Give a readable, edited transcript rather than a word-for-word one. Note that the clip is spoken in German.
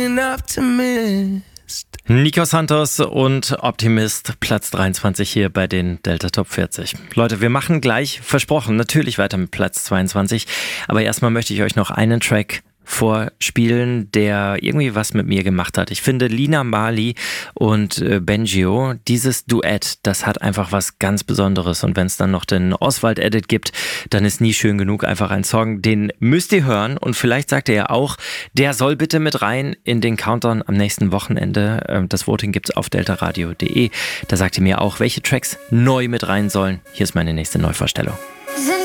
Nico Santos und Optimist, Platz 23 hier bei den Delta Top 40. Leute, wir machen gleich, versprochen, natürlich weiter mit Platz 22. Aber erstmal möchte ich euch noch einen Track vorspielen, der irgendwie was mit mir gemacht hat. Ich finde, Lina Marley und Bengio, dieses Duett, das hat einfach was ganz Besonderes. Und wenn es dann noch den Oswald-Edit gibt, dann ist nie schön genug. Einfach ein Song, den müsst ihr hören. Und vielleicht sagt ihr ja auch, der soll bitte mit rein in den Countdown am nächsten Wochenende. Das Voting gibt's auf deltaradio.de. Da sagt ihr mir auch, welche Tracks neu mit rein sollen. Hier ist meine nächste Neuvorstellung.